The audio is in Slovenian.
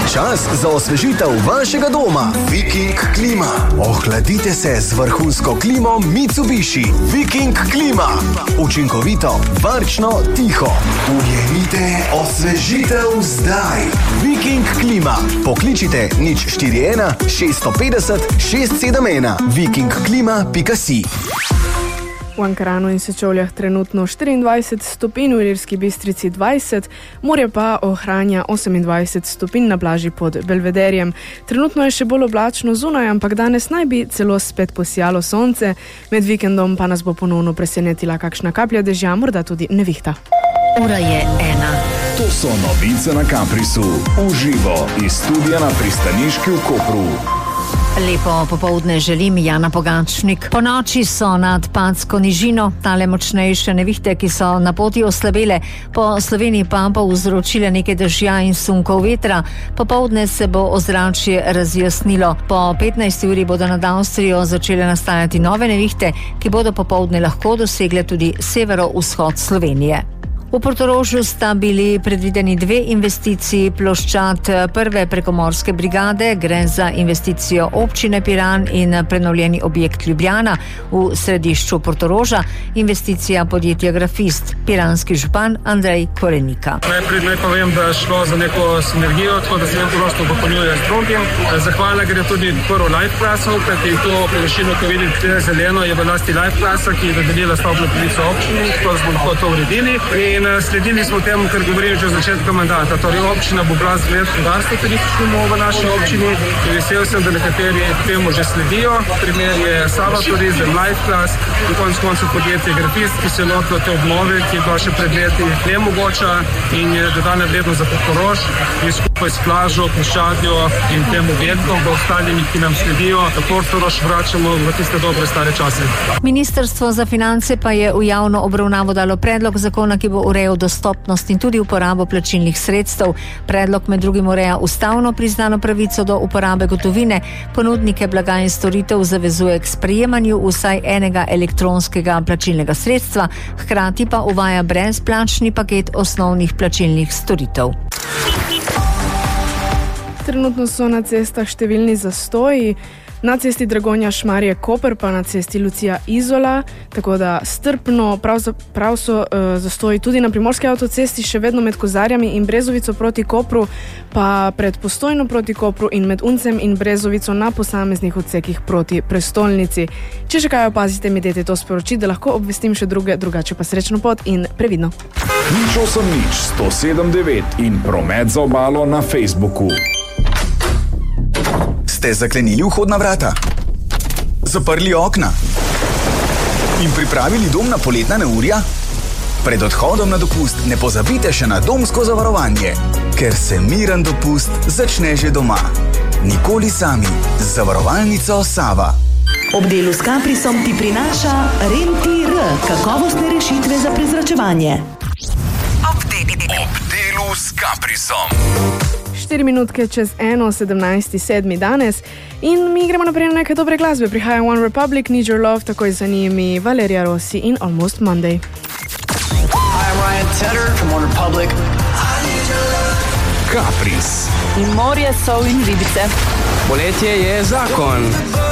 Čas za osvežitev vašega doma. Viking klima. Ohladite se z vrhunsko klimo Mitsubishi. Viking klima. Učinkovito, varčno, tiho. Ujemite osvežitev zdaj. Viking klima. Pokličite 041 650 671. vikingklima.si. V Ankaranu in Sečovljah trenutno 24 stopinj, v Ilirski Bistrici 20, morje pa ohranja 28 stopinj na plaži pod Belvederjem. Trenutno je še bolj oblačno zunaj, ampak danes naj bi celo spet posijalo sonce. Med vikendom pa nas bo ponovno presenetila kakšna kaplja dežja, morda tudi nevihta. Ura je 1. To so novice na Caprisu. Uživo iz studia na Pristaniški v Kopru. Lepo popoldne želim, Jana Pogačnik. Po noči so nad Padsko nižino tale močnejše nevihte, ki so na poti oslabele, po Sloveniji pa povzročile nekaj dežja in sunkov vetra. Popoldne se bo ozračje razjasnilo. Po 15. uri bodo nad Avstrijo začele nastajati nove nevihte, ki bodo popoldne lahko dosegle tudi severovzhod Slovenije. V Portorožu sta bili predvideni 2 investiciji ploščad prve prekomorske brigade, gre za investicijo občine Piran in prenovljeni objekt Ljubljana v središču Portoroža, investicija podjetja Grafist, piranski župan Andrej Korenika. Najprej povem, da je šlo za neko sinergijo, tako da se jim prosto dopolnjuje z drugim. Zahvala gre tudi prvo Life Classov, kajti to površino, ko vidite zeleno, je v lasti Life Classa, ki je dodelila stavbno pravico občini, tako da smo lahko to uredili. In sledili smo temu, kar govorim že od začetka mandata. Torej, občina bo bila zgled gospodarstva turističnemu v naši občini. Vesel sem, da nekateri temu že sledijo. Primer je Sava Turizem, Life Class in konec koncev podjetje Grafist, ki se lotilo te obnove, ki je bila še pred leti nemogoča in je dodana vrednost za Portorož. In skupaj s plažo, ploščadjo in tem objektom, pa ostalimi, ki nam sledijo, Portorož vračamo v tiste dobre stare čase. Ministrstvo za finance pa je v javno obravnavo dalo predlog zakona, ki bo urejal dostopnost in tudi uporabo plačilnih sredstev. Predlog med drugim ureja ustavno priznano pravico do uporabe gotovine, ponudnike blaga in storitev zavezuje k sprejemanju vsaj enega elektronskega plačilnega sredstva, hkrati pa uvaja brezplačni paket osnovnih plačilnih storitev. Trenutno so na cestah številni zastoji. Na cesti Dragonja Šmarje Koper pa na cesti Lucija Izola, tako da strpno, prav so zastoji tudi na Primorski avtocesti, še vedno med Kozarjami in Brezovico proti Kopru, pa pred Postojno proti Kopru in med Uncem in Brezovico na posameznih odsekih proti prestolnici. Če še kaj opazite, mi dajte to sporočiti, da lahko obvestim še drugače pa srečno pot in previdno. 108.9 in promet za obalo na Facebooku. Ste zaklenili vhodna vrata? Zaprli okna? In pripravili dom na poletna neurja? Pred odhodom na dopust ne pozabite še na domsko zavarovanje, ker se miren dopust začne že doma. Nikoli sami. Z zavarovalnico Sava. Ob delu s Caprisom ti prinaša Rentir, kakovostne rešitve za prezračevanje. Ob delu s Caprisom. 4 minutke čez 17.7. danes in mi gremo naprej na nekaj dobre glasbe. Prihaja One Republic, Need Your Love, takoj za njimi Valeria Rossi in Almost Monday. Hi, I'm Ryan Tedder from One Republic. Capris. In morje, sol in ribice. Poletje je zakon.